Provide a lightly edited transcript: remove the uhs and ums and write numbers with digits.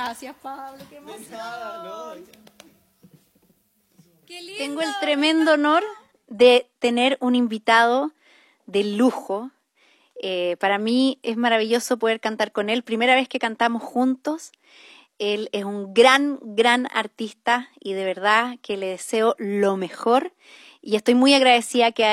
Gracias, Pablo, qué emoción. De nada, no. Qué lindo. Tengo el tremendo honor de tener un invitado de lujo. Para mí es maravilloso poder cantar con él. Primera vez que cantamos juntos. Él es un gran artista y de verdad que le deseo lo mejor. Y estoy muy agradecida que